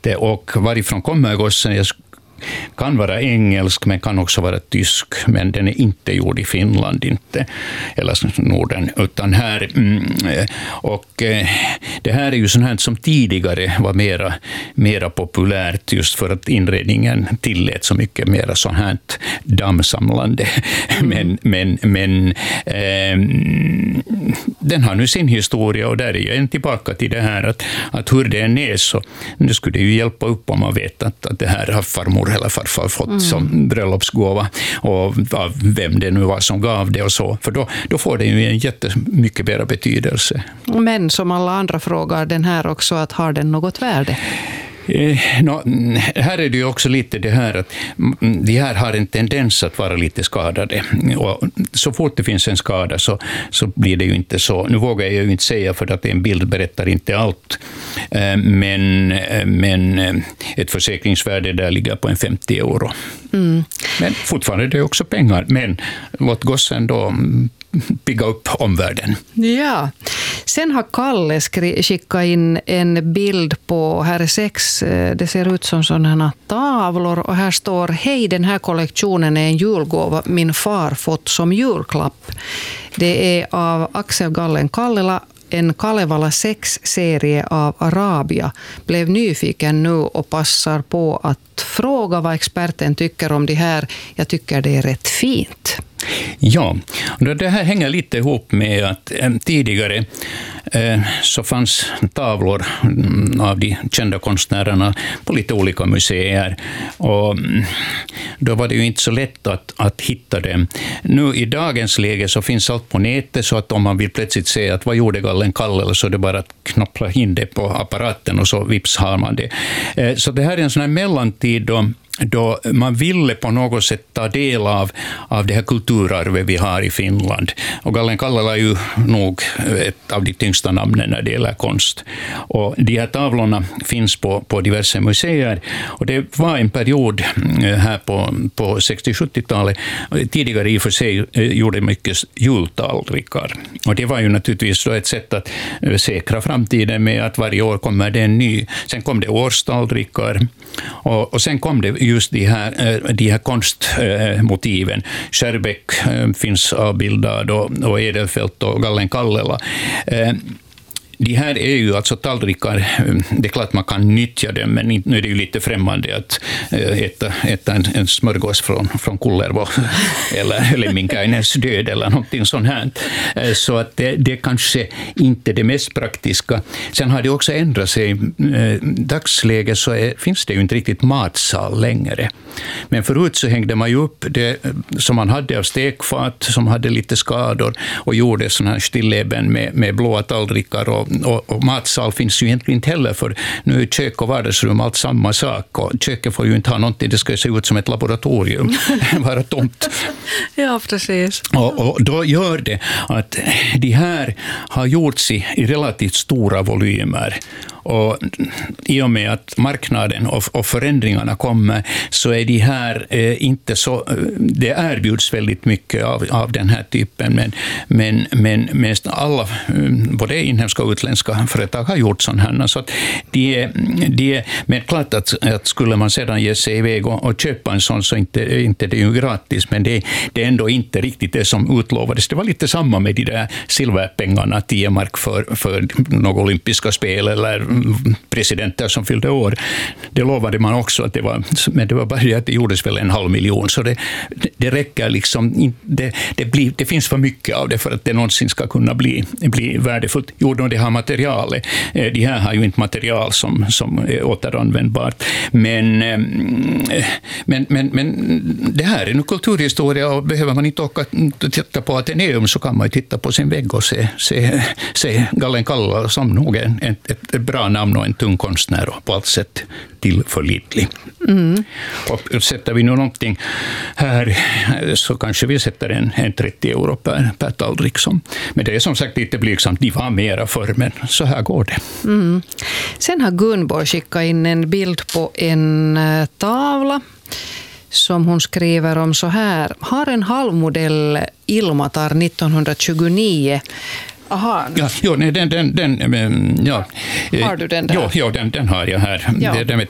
inte. Och varifrån kommer gossen? Jag kan vara engelsk, men kan också vara tysk, men den är inte gjord i Finland, inte, eller Norden, utan här. Och det här är ju sånt här som tidigare var mera populärt, just för att inredningen tillät så mycket mera sånt här dammsamlande. Men den har nu sin historia, och där är ju en tillbaka till det här att hur det än är, så nu skulle det ju hjälpa upp om man vet att det här har farmor eller farfar fått som bröllopsgåva, och av vem det nu var som gav det och så. För då får det ju en jättemycket mer betydelse. Men som alla andra frågar den här också, att har den något värde? Här är det ju också lite det här att de här har en tendens att vara lite skadade, och så fort det finns en skada så blir det ju inte så. Nu vågar jag ju inte säga, för att en bild berättar inte allt, men ett försäkringsvärde där ligger på en 50 euro. Men fortfarande är det också pengar, men låt gossen då bygga upp omvärlden. Ja, sen har Kalle skickat in en bild på, här är 6, det ser ut som sådana tavlor, och här står: hej, den här kollektionen är en julgåva min far fått som julklapp. Det är av Axel Gallen Kallela, en Kalevala 6-serie av Arabia. Blev nyfiken nu och passar på att fråga vad experten tycker om det här. Jag tycker det är rätt fint. Ja, det här hänger lite ihop med att tidigare så fanns tavlor av de kända konstnärerna på lite olika museer, och då var det ju inte så lätt att hitta dem. Nu i dagens läge så finns allt på nätet, så att om man vill plötsligt se att vad gjorde Gallen Kallela, så är det bara att knappra in det på apparaten och så vips har man det. Så det här är en sån här mellantid då man ville på något sätt ta del av det här kulturarvet vi har i Finland. Och Gallen Kallela är ju nog ett av de tyngsta namnen när det gäller konst. Och de här tavlorna finns på diverse museer. Och det var en period här på 60-70-talet. Tidigare i och för sig gjorde mycket jultallrikar. Och det var ju naturligtvis då ett sätt att säkra framtiden med att varje år kommer det en ny. Sen kom det årstallrikar. Och sen kom det just de här konstmotiven. Skärbeck finns avbildad, och Edelfelt och Gallen Kallela. De här är ju alltså tallrikar, det är klart man kan nyttja dem, men nu är det ju lite främmande att äta en smörgås från Kullervo eller Lemminkäinens död eller någonting sånt här. Så att det kanske inte är det mest praktiska. Sen har det också ändrat sig. I dagsläget så finns det ju inte riktigt matsal längre. Men förut så hängde man ju upp det som man hade av stekfat som hade lite skador, och gjorde sådana här stilleben med blåa tallrikar, och matsal finns ju egentligen inte heller, för nu är kök och vardagsrum allt samma sak, och köket får ju inte ha någonting, det ska se ut som ett laboratorium, vara tomt. Ja, precis. Och då gör det att de här har gjorts i relativt stora volymer, och i och med att marknaden och förändringarna kommer, så är de här inte så, det erbjuds väldigt mycket av den här typen, men alla, både inhemska och utländska företag har gjort sådana här, så att men klart att skulle man sedan ge sig iväg och köpa en sån, så inte det är ju gratis, men det är ändå inte riktigt det som utlovades. Det var lite samma med de där silverpengarna, 10 mark för några olympiska spel eller presidenter som fyllde år. Det lovade man också att det var, men det var bara att det gjordes väl 500 000, så det räcker liksom, det finns för mycket av det för att det någonsin ska kunna bli värdefullt. Jo, det har materialet. De här har ju inte material som är återanvändbart. Men det här är nu kulturhistoria, och behöver man inte åka titta på Ateneum, så kan man ju titta på sin vägg och se Gallen Kallela som nog ett bra namn och en tung konstnär, och på allt sätt tillförlitlig. Och sätter vi nu någonting här, så kanske vi sätter en 30 euro per tallrik. Men det är som sagt lite blygsamt, de var mera förr, men så här går det. Sen har Gunborg skickat in en bild på en tavla som hon skriver om så här: har en halvmodell Ilmatar 1929. Aha. Ja, nej, den, ja. Har du den där? Ja, den har jag här. Ja. Den är